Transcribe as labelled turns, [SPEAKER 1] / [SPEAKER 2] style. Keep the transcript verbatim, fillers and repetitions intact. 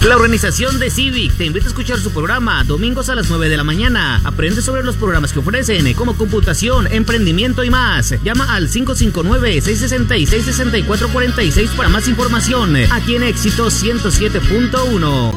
[SPEAKER 1] La organización de Civic te invita a escuchar su programa domingos a las nueve de la mañana. Aprende sobre los programas que ofrecen, como computación, emprendimiento y más. Llama al cinco cinco nueve, seis seis seis, seis cuatro cuatro seis para más información. Aquí en Éxito ciento siete punto uno.